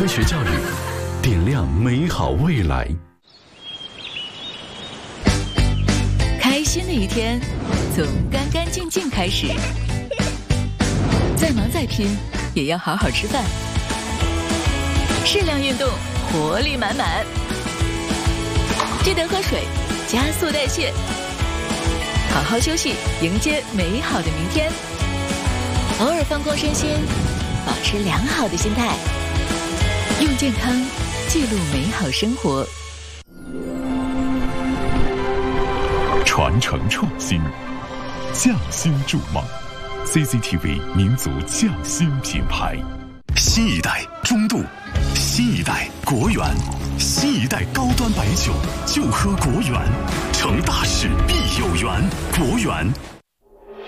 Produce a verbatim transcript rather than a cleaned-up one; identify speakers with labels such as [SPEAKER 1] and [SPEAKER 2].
[SPEAKER 1] 学教育，点亮美好未来。
[SPEAKER 2] 开心的一天，从干干净净开始。再忙再拼，也要好好吃饭。适量运动，活力满满。记得喝水，加速代谢。好好休息，迎接美好的明天。偶尔放空身心，保持良好的心态，用健康记录美好生活。
[SPEAKER 3] 传承创新，匠心筑梦 ，C C T V 民族匠心品牌。新一代中度，新一代国源，新一代高端白酒就喝国源，成大事必有缘，国源。